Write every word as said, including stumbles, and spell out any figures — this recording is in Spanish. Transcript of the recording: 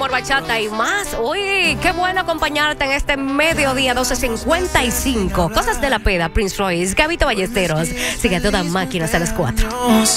amor, bachata y más. Uy, qué bueno acompañarte en este mediodía doce cincuenta y cinco. Cosas de la peda, Prince Royce, Gabito Ballesteros. Sigue a toda máquina hasta las cuatro.